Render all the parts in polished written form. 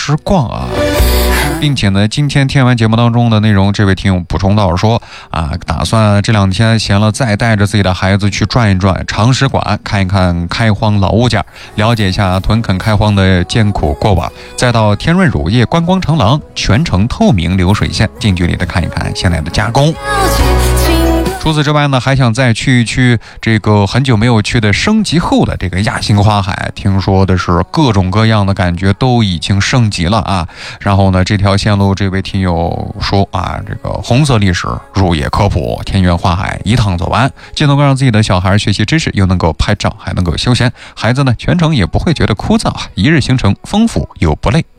时逛啊。并且呢，今天听完节目当中的内容，这位听友补充到说啊，打算这2天闲了再带着自己的孩子去转一转常识馆，看一看开荒老物件，了解一下屯垦开荒的艰苦过往，再到天润乳业观光长廊全程透明流水线，近距离的看一看现在的加工。除此之外呢，还想再去这个很久没有去的升级后的这个亚兴花海，听说的是各种各样的感觉都已经升级了啊。然后呢，这条线路这位听友说啊，这个红色历史、入野科普、田园花海一趟走完，既能够让自己的小孩学习知识，又能够拍照，还能够休闲，孩子呢全程也不会觉得枯燥啊，一日行程丰富又不累。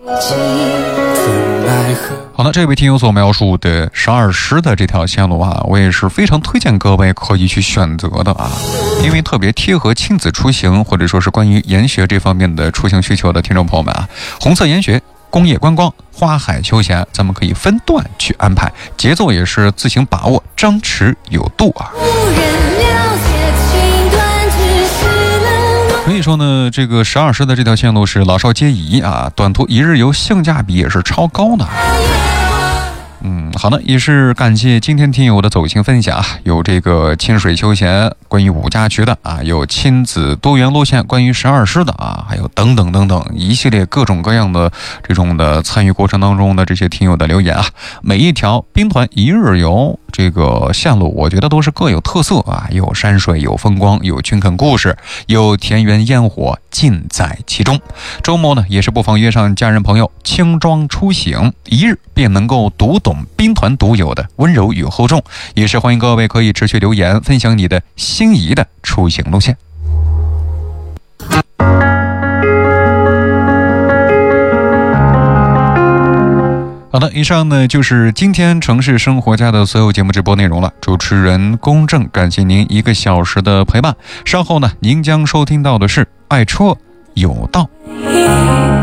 好的，这位听友所描述的12时的这条线路啊，我也是非常推荐各位可以去选择的啊，因为特别贴合亲子出行或者说是关于研学这方面的出行需求的听众朋友们啊，红色研学、工业观光、花海休闲，咱们可以分段去安排，节奏也是自行把握，张弛有度啊。可以说呢，这个12时的这条线路是老少皆宜啊，短途一日游性价比也是超高的。好的，也是感谢今天听友的走心分享，有这个清水休闲关于5家区的啊，有亲子多元路线关于12时的啊，还有等等等等一系列各种各样的这种的参与过程当中的这些听友的留言啊，每一条兵团一日游这个线路我觉得都是各有特色啊，有山水，有风光，有群垦故事，有田园烟火，尽在其中。周末呢也是不妨约上家人朋友轻装出行，一日便能够读懂兵团独有的温柔与厚重。也是欢迎各位可以持续留言分享你的心仪的出行路线。好的，以上呢就是今天城市生活家的所有节目直播内容了。主持人公正，感谢您1个小时的陪伴。稍后呢，您将收听到的是爱车有道。